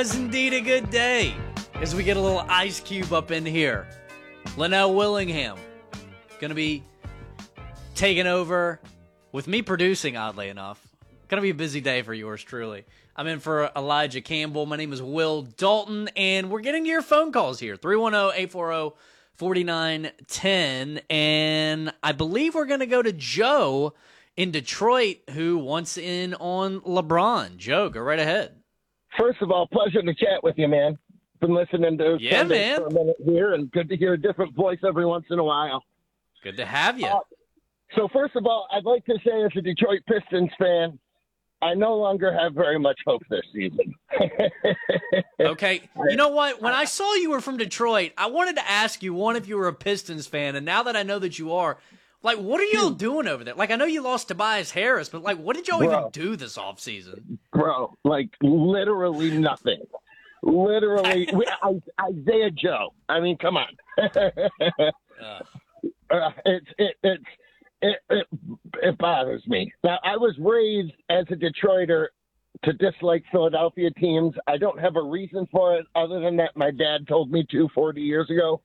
was indeed a good day as we get a little Ice Cube up in here. Linnell Willingham going to be taking over with me producing, oddly enough. Going to be a busy day for yours truly. I'm in for Elijah Campbell. My name is Will Dalton, and we're getting to your phone calls here. 310-840-4910. And I believe we're going to go to Joe in Detroit, who wants in on LeBron. Joe, go right ahead. First of all, pleasure to chat with you, man. Been listening to Sunday for a minute here, and good to hear a different voice every once in a while. Good to have you. So first of all, I'd like to say as a Detroit Pistons fan, I no longer have very much hope this season. Okay. You know what? When I saw you were from Detroit, I wanted to ask you, one, if you were a Pistons fan, and now that I know that you are, like, what are y'all doing over there? Like, I know you lost Tobias Harris, but, like, what did y'all even do this offseason? Bro, like, literally nothing. Literally, Isaiah Joe. I mean, come on. It bothers me. Now, I was raised as a Detroiter to dislike Philadelphia teams. I don't have a reason for it other than that my dad told me to 40 years ago.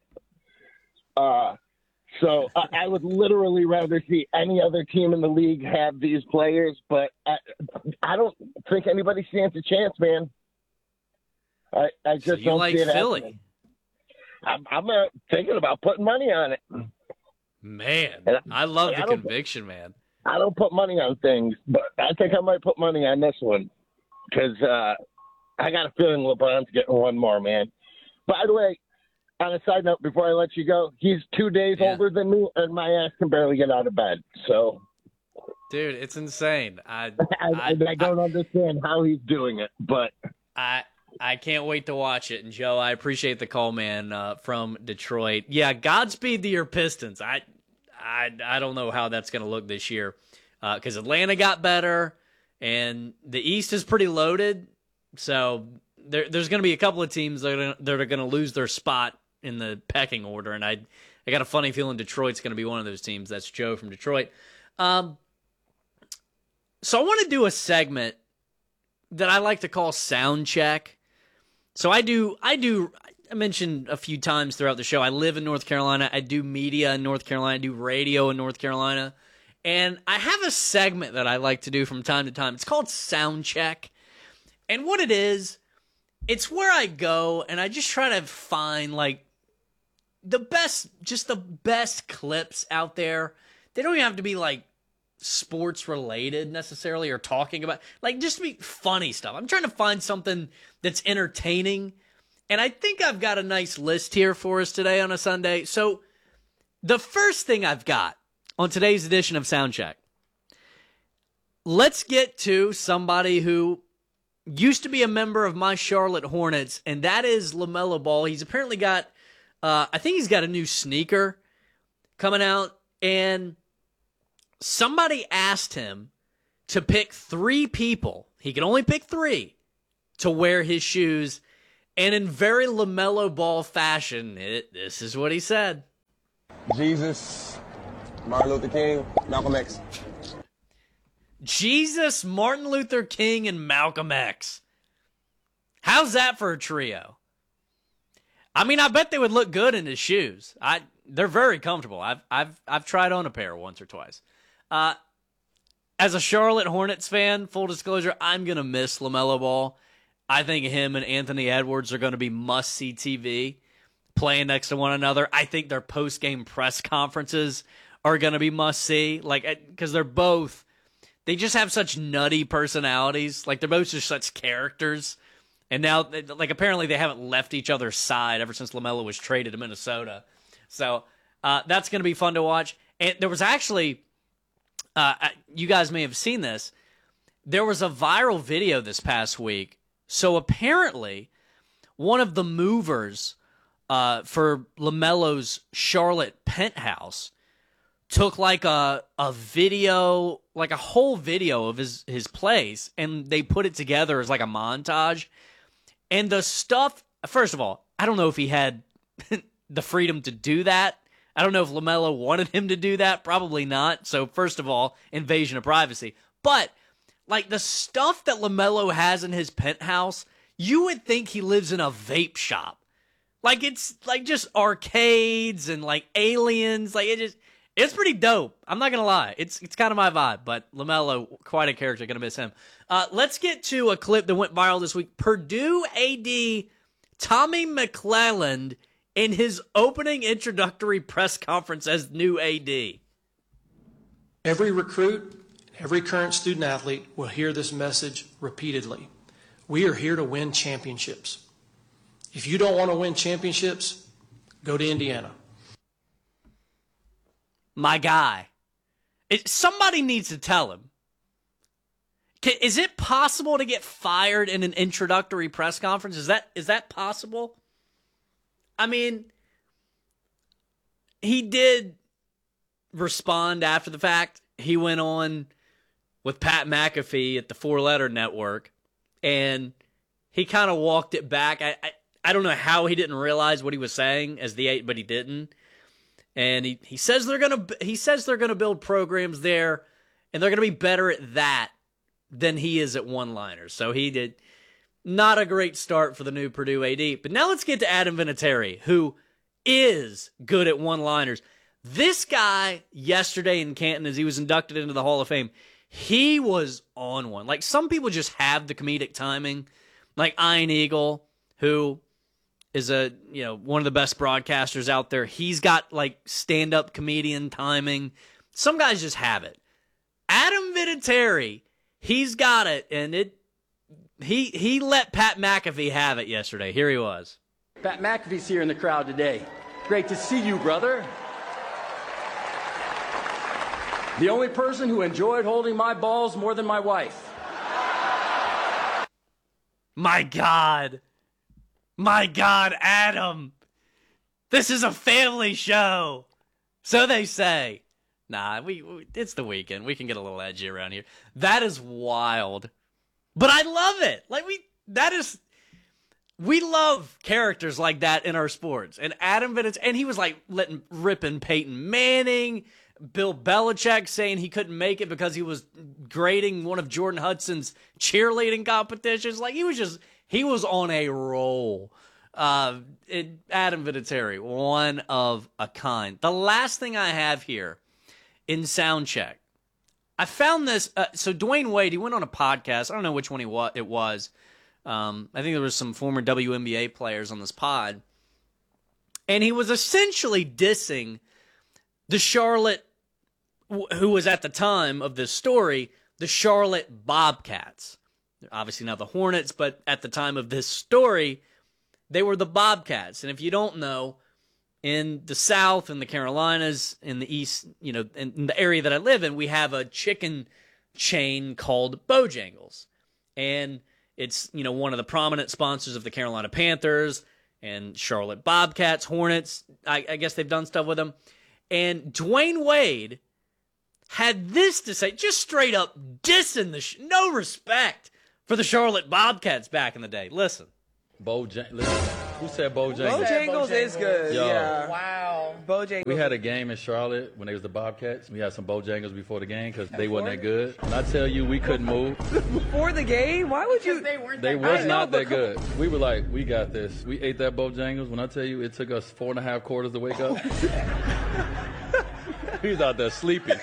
So I would literally rather see any other team in the league have these players, but I don't think anybody stands a chance, man. I just don't like see it Philly. I'm thinking about putting money on it. Man, I love the conviction, man. I don't put money on things, but I think I might put money on this one because I got a feeling LeBron's getting one more, man. By the way, on a side note, before I let you go, he's 2 days older than me, and my ass can barely get out of bed. So, dude, it's insane. I don't understand how he's doing it, but I can't wait to watch it. And Joe, I appreciate the call, man, from Detroit. Yeah, Godspeed to your Pistons. I don't know how that's going to look this year because Atlanta got better, and the East is pretty loaded. So there's going to be a couple of teams that are going to lose their spot in the pecking order, and I got a funny feeling Detroit's going to be one of those teams. That's Joe from Detroit. So I want to do a segment that I like to call Sound Check. So I mentioned a few times throughout the show, I live in North Carolina. I do media in North Carolina. I do radio in North Carolina. And I have a segment that I like to do from time to time. It's called Sound Check. And what it is, it's where I go and I just try to find, like, the best clips out there. They don't even have to be, like, sports related necessarily or talking about, like, just be funny stuff. I'm trying to find something that's entertaining, and I think I've got a nice list here for us today on a Sunday. So the first thing I've got on today's edition of Soundcheck, let's get to somebody who used to be a member of my Charlotte Hornets, and that is LaMelo Ball. He's apparently got I think he's got a new sneaker coming out, and somebody asked him to pick 3 people. He could only pick 3 to wear his shoes. And in very LaMelo Ball fashion, this is what he said. Jesus, Martin Luther King, Malcolm X. Jesus, Martin Luther King, and Malcolm X. How's that for a trio? I mean, I bet they would look good in his shoes. They're very comfortable. I've tried on a pair once or twice. As a Charlotte Hornets fan, full disclosure, I'm going to miss LaMelo Ball. I think him and Anthony Edwards are going to be must-see TV playing next to one another. I think their post-game press conferences are going to be must-see, like, because they just have such nutty personalities. Like, they're both just such characters. And now, like, apparently they haven't left each other's side ever since LaMelo was traded to Minnesota. So that's going to be fun to watch. And there was actually, you guys may have seen this, there was a viral video this past week. So apparently, one of the movers for LaMelo's Charlotte penthouse took like a video, like a whole video of his place, and they put it together as like a montage. And the stuff, first of all, I don't know if he had the freedom to do that. I don't know if LaMelo wanted him to do that. Probably not. So first of all, invasion of privacy. But like the stuff that LaMelo has in his penthouse, you would think he lives in a vape shop. Like, it's like just arcades and like aliens. Like, it's pretty dope. I'm not going to lie. It's kind of my vibe, but LaMelo, quite a character. Going to miss him. Let's get to a clip that went viral this week. Purdue AD Tommy McClelland in his opening introductory press conference as new AD. Every recruit, every current student athlete will hear this message repeatedly. We are here to win championships. If you don't want to win championships, go to Indiana. My guy. Somebody needs to tell him. Is it possible to get fired in an introductory press conference? Is that possible? I mean, he did respond after the fact. He went on with Pat McAfee at the Four Letter Network, and he kind of walked it back. I don't know how he didn't realize what he was saying but he didn't. And he says they're gonna build programs there, and they're gonna be better at that than he is at one-liners. So he did not a great start for the new Purdue AD. But now let's get to Adam Vinatieri, who is good at one-liners. This guy yesterday in Canton, as he was inducted into the Hall of Fame, he was on one. Like, some people just have the comedic timing, like Ian Eagle, who is one of the best broadcasters out there. He's got like stand-up comedian timing. Some guys just have it. Adam Vinatieri, he's got it, and he let Pat McAfee have it yesterday. Here he was. Pat McAfee's here in the crowd today. Great to see you, brother. The only person who enjoyed holding my balls more than my wife. My God, Adam. This is a family show. So they say. Nah, it's the weekend. We can get a little edgy around here. That is wild. But I love it. We love characters like that in our sports. And Adam Vinatieri, and he was like ripping Peyton Manning, Bill Belichick, saying he couldn't make it because he was grading one of Jordan Hudson's cheerleading competitions. Like, he was on a roll. Adam Vinatieri, one of a kind. The last thing I have here in Soundcheck, I found this. So Dwayne Wade, he went on a podcast. I don't know which one it was. I think there was some former WNBA players on this pod. And he was essentially dissing the Charlotte, who was at the time of this story, the Charlotte Bobcats. Obviously now the Hornets, but at the time of this story, they were the Bobcats. And if you don't know, in the South, in the Carolinas, in the East, in the area that I live in, we have a chicken chain called Bojangles. And it's, one of the prominent sponsors of the Carolina Panthers and Charlotte Bobcats, Hornets. I guess they've done stuff with them. And Dwayne Wade had this to say, just straight up dissing no respect for the Charlotte Bobcats back in the day. Listen. Bojangles. Who said Bojangles? Bojangles is good. Yo. Yeah. Wow. Bojangles. We had a game in Charlotte when they was the Bobcats. We had some Bojangles before the game because they wasn't that good. And I tell you, we couldn't move. Before the game? Why would you? They was not that good. We were like, we got this. We ate that Bojangles. When I tell you, it took us 4.5 quarters to wake up. He's out there sleeping.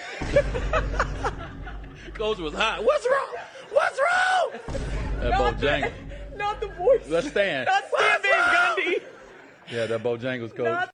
Coach was hot. What's wrong? What's wrong? That Bojangles. Not the voice. Let's stand. Not Stan Van Gundy. Yeah, that Bojangles coach.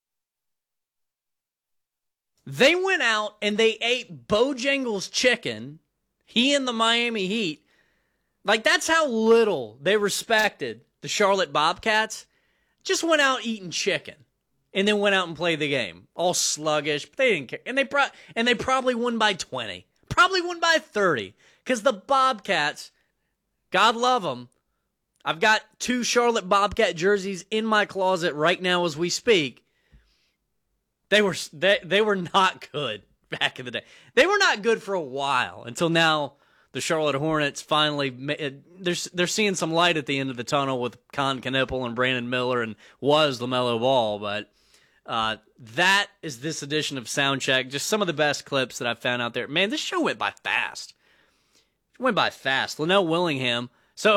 They went out and they ate Bojangles chicken. He and the Miami Heat. Like, that's how little they respected the Charlotte Bobcats. Just went out eating chicken. And then went out and played the game. All sluggish. But they didn't care. And they probably won by 20. Probably won by 30. Because the Bobcats, God love them, I've got 2 Charlotte Bobcat jerseys in my closet right now as we speak. They were not good back in the day. They were not good for a while until now. The Charlotte Hornets finally they're seeing some light at the end of the tunnel with Con Knipple and Brandon Miller and LaMelo Ball. But that is this edition of Soundcheck. Just some of the best clips that I've found out there. Man, this show went by fast. It went by fast. Linnell Willingham. So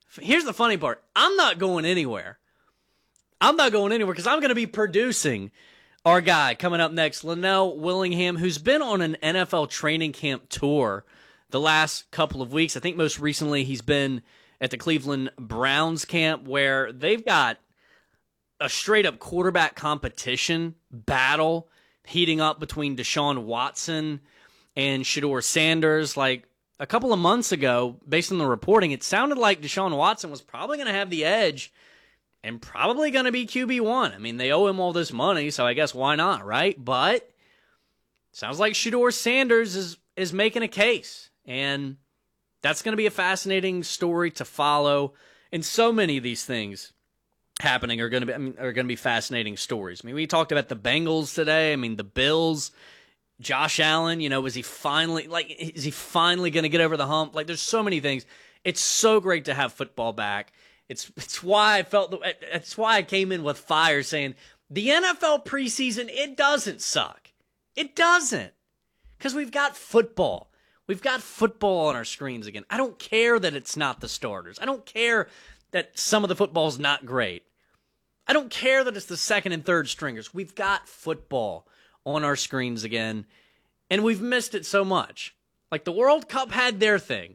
Here's the funny part. I'm not going anywhere. Because I'm going to be producing our guy coming up next, Linnell Willingham, who's been on an NFL training camp tour the last couple of weeks. I think most recently he's been at the Cleveland Browns camp, where they've got a straight-up quarterback competition battle heating up between Deshaun Watson and Shedeur Sanders. Like, a couple of months ago, based on the reporting, it sounded like Deshaun Watson was probably going to have the edge and probably going to be QB1. I mean, they owe him all this money, so I guess why not, right? But sounds like Shedeur Sanders is making a case, and that's going to be a fascinating story to follow. And so many of these things happening are going to be fascinating stories. I mean, we talked about the Bengals today. I mean, the Bills, Josh Allen. Is he finally going to get over the hump? Like, there's so many things. It's so great to have football back. It's why I came in with fire, saying the NFL preseason, it doesn't suck. It doesn't, because we've got football. We've got football on our screens again. I don't care that it's not the starters. I don't care that some of the football's not great. I don't care that it's the second and third stringers. We've got football on our screens again, and we've missed it so much. Like, the World Cup had their thing.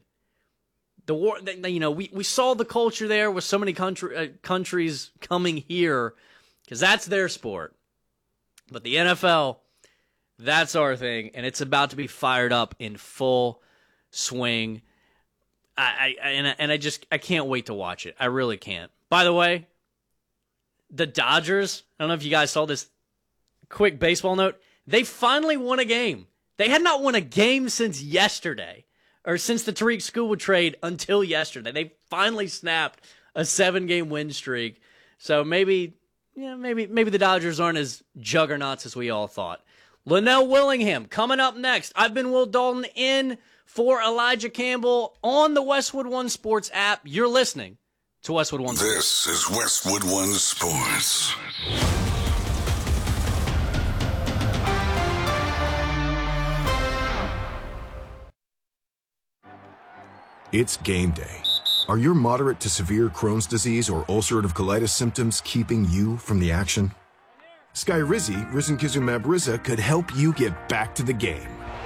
We saw the culture there with so many countries coming here because that's their sport. But the NFL, that's our thing, and it's about to be fired up in full swing. I can't wait to watch it. I really can't. By the way, the Dodgers, I don't know if you guys saw this quick baseball note, they finally won a game. They had not won a game since yesterday, or since the Tariq Skubal trade until yesterday. They finally snapped a 7-game win streak. So maybe the Dodgers aren't as juggernauts as we all thought. Linnell Willingham coming up next. I've been Will Dalton in for Elijah Campbell on the Westwood One Sports app. You're listening to Westwood One Sports. This is Westwood One Sports. It's game day. Are your moderate to severe Crohn's disease or ulcerative colitis symptoms keeping you from the action? Skyrizi, risankizumab Riza, could help you get back to the game.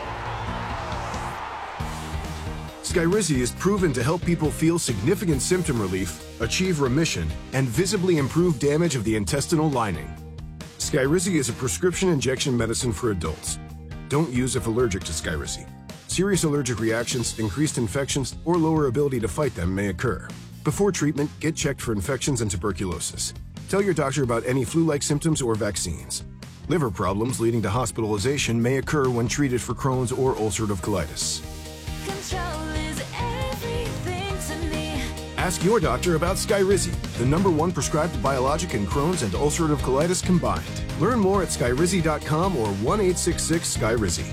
Skyrizi is proven to help people feel significant symptom relief, achieve remission, and visibly improve damage of the intestinal lining. Skyrizi is a prescription injection medicine for adults. Don't use if allergic to Skyrizi. Serious allergic reactions, increased infections, or lower ability to fight them may occur. Before treatment, get checked for infections and tuberculosis. Tell your doctor about any flu-like symptoms or vaccines. Liver problems leading to hospitalization may occur when treated for Crohn's or ulcerative colitis. Control is everything to me. Ask your doctor about Skyrizi, the #1 prescribed biologic in Crohn's and ulcerative colitis combined. Learn more at skyrizi.com or 1-866-SKYRIZI.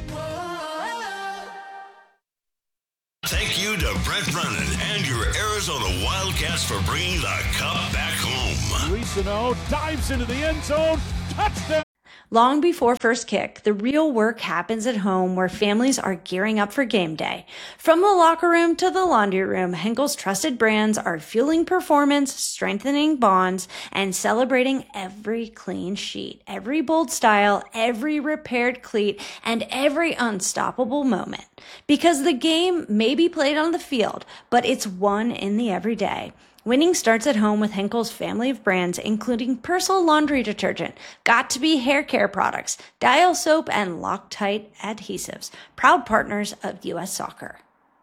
Thank you to Brent Brennan and your Arizona Wildcats for bringing the cup back home. Luis Sano dives into the end zone. Touchdown. Long before first kick, the real work happens at home where families are gearing up for game day. From the locker room to the laundry room, Henkel's trusted brands are fueling performance, strengthening bonds, and celebrating every clean sheet, every bold style, every repaired cleat, and every unstoppable moment. Because the game may be played on the field, but it's won in the everyday. Winning starts at home with Henkel's family of brands, including Persil laundry detergent, Got2b hair care products, Dial soap, and Loctite adhesives, proud partners of U.S. Soccer.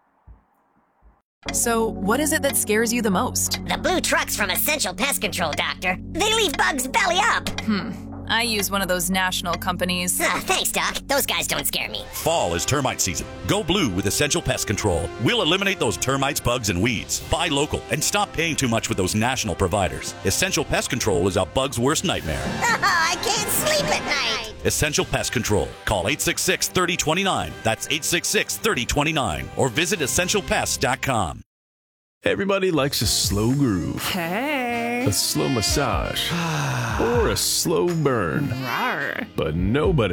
So, what is it that scares you the most? The blue trucks from Essential Pest Control, Doctor. They leave bugs belly up. I use one of those national companies. Thanks, Doc. Those guys don't scare me. Fall is termite season. Go blue with Essential Pest Control. We'll eliminate those termites, bugs, and weeds. Buy local and stop paying too much with those national providers. Essential Pest Control is a bug's worst nightmare. I can't sleep at night. Essential Pest Control. Call 866-3029. That's 866-3029. Or visit essentialpest.com. Everybody likes a slow groove. Hey. A slow massage. Or a slow burn. Rawr. But nobody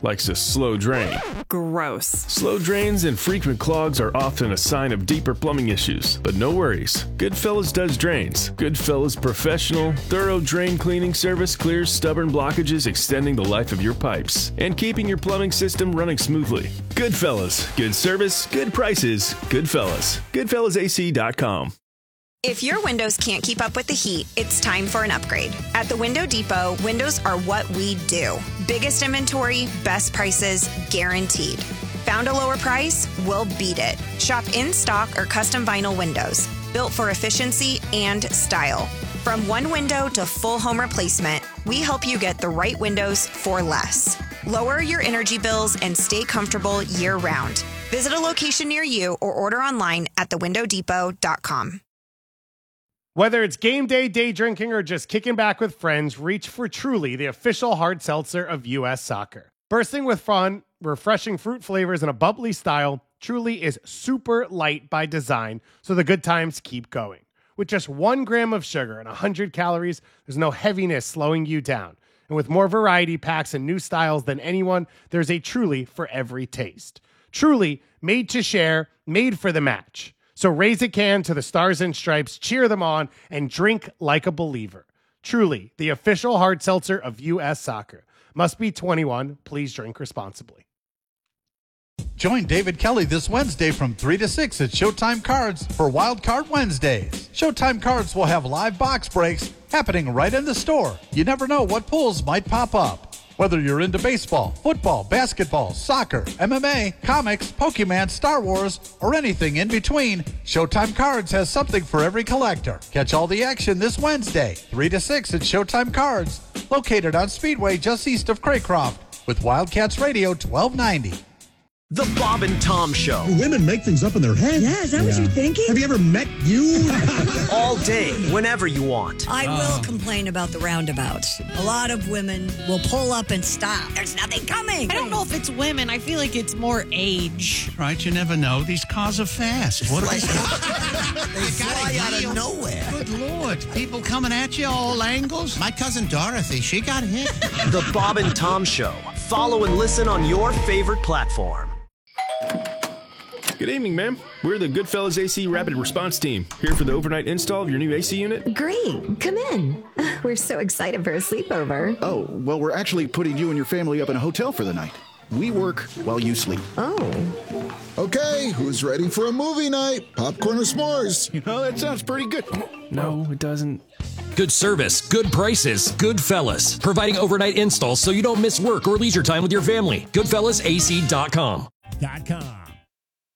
likes to slow drain. Gross. Slow drains and frequent clogs are often a sign of deeper plumbing issues, but no worries. Goodfellas does drains. Goodfellas professional, thorough drain cleaning service clears stubborn blockages, extending the life of your pipes and keeping your plumbing system running smoothly. Goodfellas, good service, good prices. Goodfellas. GoodfellasAC.com. If your windows can't keep up with the heat, it's time for an upgrade. At the Window Depot, windows are what we do. Biggest inventory, best prices, guaranteed. Found a lower price? We'll beat it. Shop in stock or custom vinyl windows, built for efficiency and style. From one window to full home replacement, we help you get the right windows for less. Lower your energy bills and stay comfortable year-round. Visit a location near you or order online at thewindowdepot.com. Whether it's game day, day drinking, or just kicking back with friends, reach for Truly, the official hard seltzer of U.S. Soccer. Bursting with fun, refreshing fruit flavors, and a bubbly style, Truly is super light by design, so the good times keep going. With just 1 gram of sugar and 100 calories, there's no heaviness slowing you down. And with more variety packs and new styles than anyone, there's a Truly for every taste. Truly, made to share, made for the match. So raise a can to the Stars and Stripes, cheer them on, and drink like a believer. Truly, the official hard seltzer of U.S. Soccer. Must be 21. Please drink responsibly. Join David Kelly this Wednesday from 3 to 6 at Showtime Cards for Wild Card Wednesdays. Showtime Cards will have live box breaks happening right in the store. You never know what pulls might pop up. Whether you're into baseball, football, basketball, soccer, MMA, comics, Pokemon, Star Wars, or anything in between, Showtime Cards has something for every collector. Catch all the action this Wednesday, 3 to 6 at Showtime Cards, located on Speedway just east of Craycroft, with Wildcats Radio 1290. The Bob and Tom Show. Do women make things up in their head? Yeah, is that what you're thinking? Have you ever met you? All day, whenever you want. I will complain about the roundabouts. A lot of women will pull up and stop. There's nothing coming. I don't know if it's women. I feel like it's more age. Right, you never know. These cars are fast. What They fly out of nowhere. Good Lord. People coming at you all angles. My cousin Dorothy, she got hit. The Bob and Tom Show. Follow and listen on your favorite platform. Good evening, ma'am. We're the Goodfellas AC Rapid Response Team, here for the overnight install of your new AC unit. Great. Come in. We're so excited for a sleepover. Oh, well, we're actually putting you and your family up in a hotel for the night. We work while you sleep. Oh. Okay, who's ready for a movie night? Popcorn or s'mores? You know, that sounds pretty good. No, it doesn't. Good service, good prices, Goodfellas. Providing overnight installs so you don't miss work or leisure time with your family. GoodfellasAC.com.